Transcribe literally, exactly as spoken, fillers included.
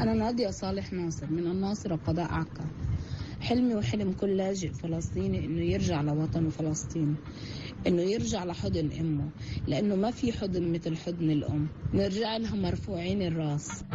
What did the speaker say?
أنا نادية صالح ناصر من الناصرة قضاء عكا. حلمي وحلم كل لاجئ فلسطيني إنه يرجع لوطنه فلسطين، إنه يرجع لحضن أمه، لأنه ما في حضن مثل حضن الأم، نرجع لها مرفوعين الراس.